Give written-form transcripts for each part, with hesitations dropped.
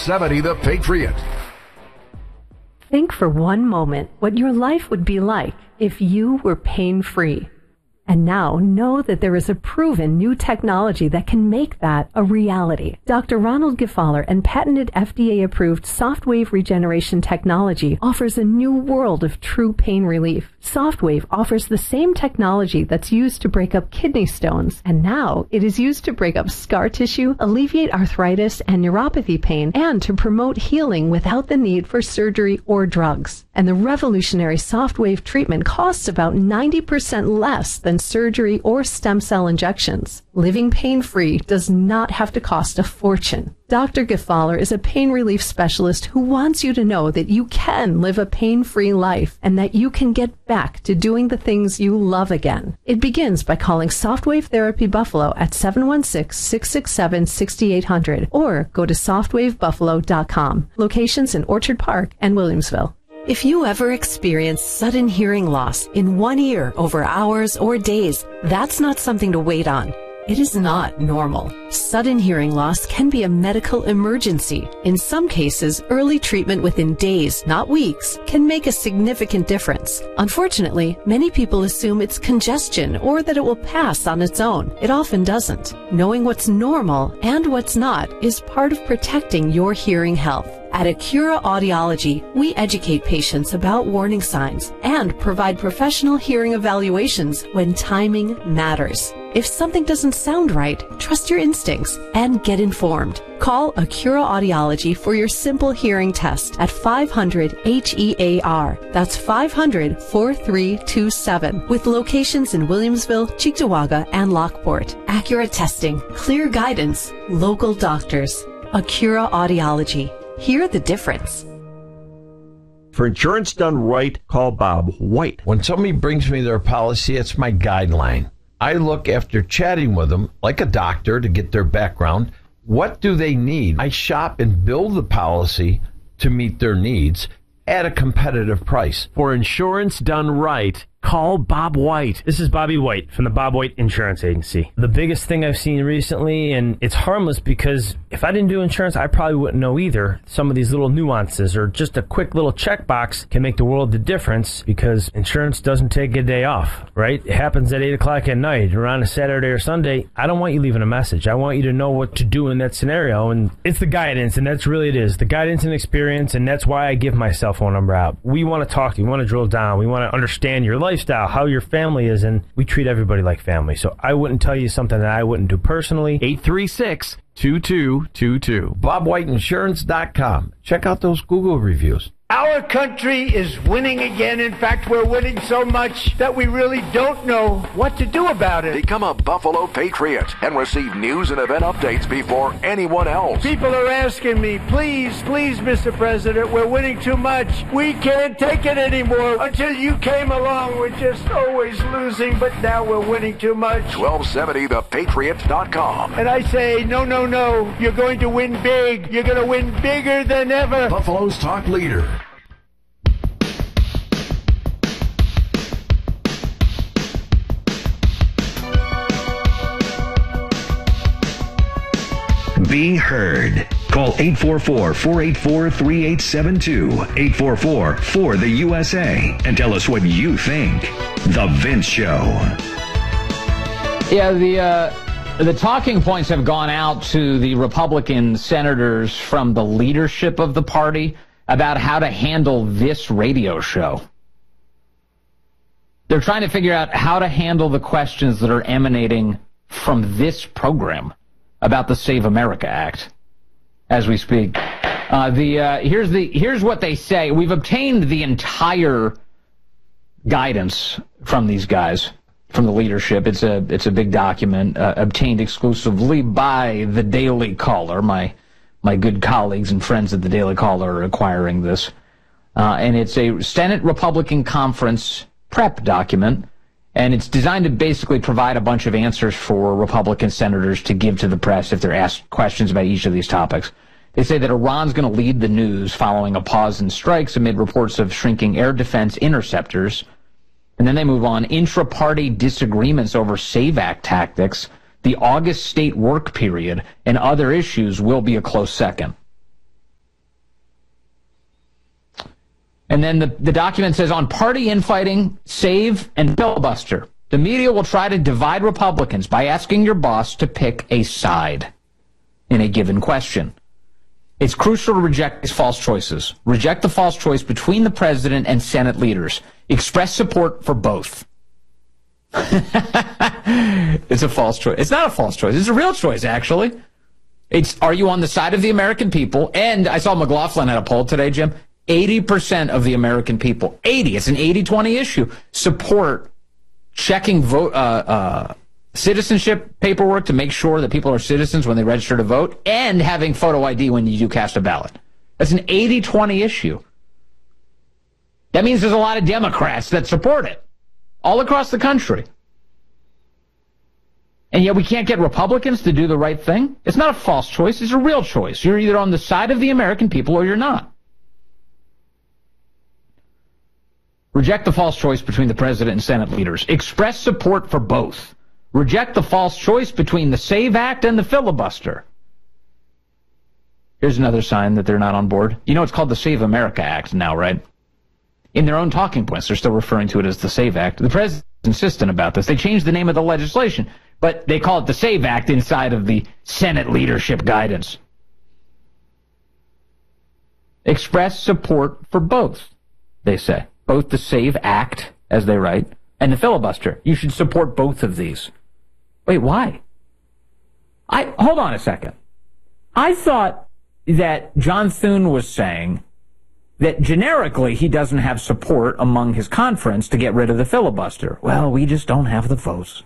1270 The Patriot. Think for one moment what your life would be like if you were pain-free. And now know that there is a proven new technology that can make that a reality. Dr. Ronald Gefaller and patented FDA-approved SoftWave regeneration technology offers a new world of true pain relief. SoftWave offers the same technology that's used to break up kidney stones, and now it is used to break up scar tissue, alleviate arthritis and neuropathy pain, and to promote healing without the need for surgery or drugs. And the revolutionary SoftWave treatment costs about 90% less than surgery or stem cell injections. Living pain-free does not have to cost a fortune. Dr. Gefaller is a pain relief specialist who wants you to know that you can live a pain-free life and that you can get back to doing the things you love again. It begins by calling SoftWave Therapy Buffalo at 716-667-6800 or go to softwavebuffalo.com. Locations in Orchard Park and Williamsville. If you ever experience sudden hearing loss in one ear over hours or days, that's not something to wait on. It is not normal. Sudden hearing loss can be a medical emergency. In some cases, early treatment within days, not weeks, can make a significant difference. Unfortunately, many people assume it's congestion or that it will pass on its own. It often doesn't. Knowing what's normal and what's not is part of protecting your hearing health. At Acura Audiology, we educate patients about warning signs and provide professional hearing evaluations when timing matters. If something doesn't sound right, trust your instincts and get informed. Call Acura Audiology for your simple hearing test at 500-HEAR. That's 500-4327. With locations in Williamsville, Cheektowaga, and Lockport. Accurate testing, clear guidance, local doctors. Acura Audiology. Hear the difference. For insurance done right, call Bob White. When somebody brings me their policy, it's my guideline. I look after chatting with them like a doctor to get their background. What do they need? I shop and build the policy to meet their needs at a competitive price. For insurance done right, call Bob White. This is Bobby White from the Bob White Insurance Agency. The biggest thing I've seen recently, and it's harmless because if I didn't do insurance, I probably wouldn't know either. Some of these little nuances or just a quick little checkbox can make the world of difference because insurance doesn't take a day off, right? It happens at 8 o'clock at night or on a Saturday or Sunday. I don't want you leaving a message. I want you to know what to do in that scenario, and it's the guidance, and that's really it is. The guidance and experience, and that's why I give my cell phone number out. We want to talk to you. We want to drill down. We want to understand your lifestyle, how your family is, and we treat everybody like family. So I wouldn't tell you something that I wouldn't do personally. 836-2222. BobWhiteInsurance.com. Check out those Google reviews. Our country is winning again. In fact, we're winning so much that we really don't know what to do about it. Become a Buffalo Patriot and receive news and event updates before anyone else. People are asking me, please, Mr. President, we're winning too much. We can't take it anymore. Until you came along, we're just always losing, but now we're winning too much. 1270thepatriot.com. And I say, no. You're going to win big. You're going to win bigger than ever. Buffalo's talk leader. Be heard. Call 844-484-3872, 844-4-the-USA, and tell us what you think. The Vince Show. Yeah, the talking points have gone out to the Republican senators from the leadership of the party about how to handle this radio show. They're trying to figure out how to handle the questions that are emanating from this program about the Save America Act as we speak. Here's what they say. We've obtained the entire guidance from these guys, from the leadership. It's a big document obtained exclusively by the Daily Caller. My good colleagues and friends at the Daily Caller are acquiring this. And it's a Senate Republican Conference prep document. And it's designed to basically provide a bunch of answers for Republican senators to give to the press if they're asked questions about each of these topics. They say that Iran's going to lead the news following a pause in strikes amid reports of shrinking air defense interceptors. And then they move on. Intra-party disagreements over SAVE Act tactics, the August state work period, and other issues will be a close second. And then the document says, on party infighting, save, and filibuster, the media will try to divide Republicans by asking your boss to pick a side in a given question. It's crucial to reject these false choices. Reject the false choice between the president and Senate leaders. Express support for both. It's a false choice. It's not a false choice. It's a real choice, actually. Are you on the side of the American people? And I saw McLaughlin had a poll today, Jim. 80% of the American people, 80, it's an 80-20 issue, support checking citizenship paperwork to make sure that people are citizens when they register to vote, and having photo ID when you do cast a ballot. That's an 80-20 issue. That means there's a lot of Democrats that support it all across the country. And yet we can't get Republicans to do the right thing? It's not a false choice. It's a real choice. You're either on the side of the American people or you're not. Reject the false choice between the president and Senate leaders. Express support for both. Reject the false choice between the SAVE Act and the filibuster. Here's another sign that they're not on board. You know, it's called the Save America Act now, right? In their own talking points, they're still referring to it as the SAVE Act. The president's insistent about this. They changed the name of the legislation, but they call it the SAVE Act inside of the Senate leadership guidance. Express support for both, they say. Both the SAVE Act, as they write, and the filibuster. You should support both of these. Wait, why? Hold on a second. I thought that John Thune was saying that generically he doesn't have support among his conference to get rid of the filibuster. Well, we just don't have the votes.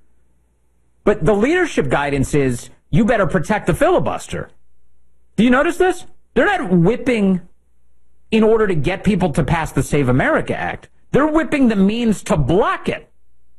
But the leadership guidance is, you better protect the filibuster. Do you notice this? They're not whipping in order to get people to pass the Save America Act. They're whipping the means to block it.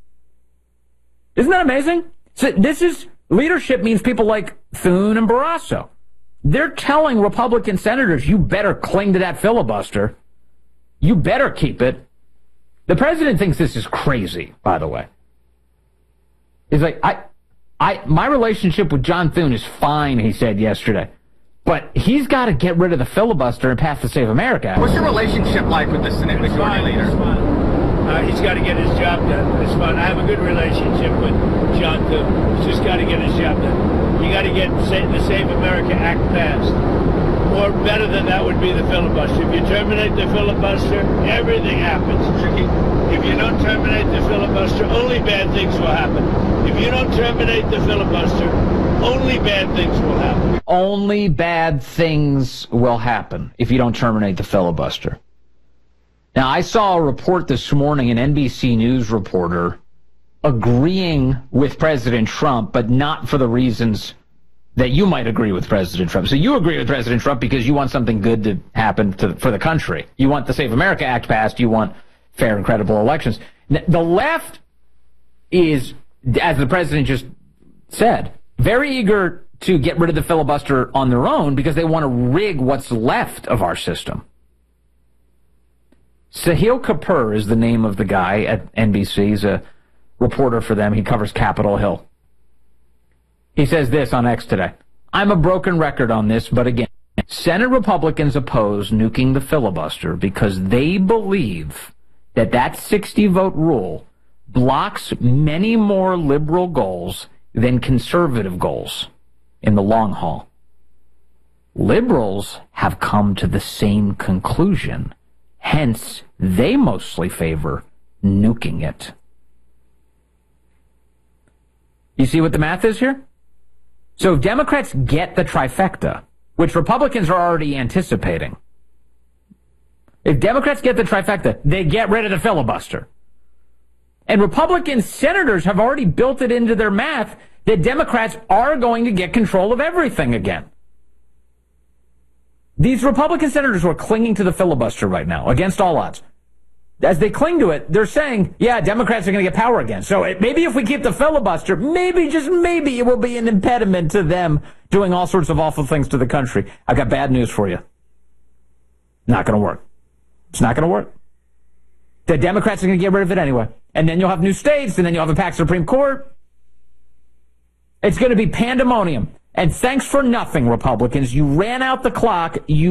Isn't that amazing? So leadership means people like Thune and Barrasso. They're telling Republican senators, you better cling to that filibuster. You better keep it. The president thinks this is crazy, by the way. He's like, my relationship with John Thune is fine, he said yesterday. But he's got to get rid of the filibuster and pass the Save America Act. What's your relationship like with the Senate Majority Leader? It's fine. He's got to get his job done. It's fine. I have a good relationship with John Thune. He's just got to get his job done. You got to get the Save America Act passed. Or better than that would be the filibuster. If you terminate the filibuster, everything happens. If you don't terminate the filibuster, only bad things will happen. If you don't terminate the filibuster, only bad things will happen. Only bad things will happen if you don't terminate the filibuster. Now, I saw a report this morning, an NBC News reporter agreeing with President Trump, but not for the reasons that you might agree with President Trump. So you agree with President Trump because you want something good to happen for the country. You want the Save America Act passed. You want fair and credible elections. The left is, as the president just said, very eager to get rid of the filibuster on their own because they want to rig what's left of our system. Sahil Kapoor is the name of the guy at NBC. He's a reporter for them. He covers Capitol Hill. He says this on X today. I'm a broken record on this, but again, Senate Republicans oppose nuking the filibuster because they believe that 60-vote rule blocks many more liberal goals than conservative goals in the long haul. Liberals have come to the same conclusion. Hence, they mostly favor nuking it. You see what the math is here? So if Democrats get the trifecta, which Republicans are already anticipating, if Democrats get the trifecta, they get rid of the filibuster. And Republican senators have already built it into their math that Democrats are going to get control of everything again. These Republican senators who are clinging to the filibuster right now, against all odds, as they cling to it, they're saying, yeah, Democrats are going to get power again. So maybe if we keep the filibuster, maybe, just maybe, it will be an impediment to them doing all sorts of awful things to the country. I've got bad news for you. Not going to work. It's not going to work. The Democrats are going to get rid of it anyway. And then you'll have new states, and then you'll have a packed Supreme Court. It's going to be pandemonium. And thanks for nothing, Republicans. You ran out the clock. You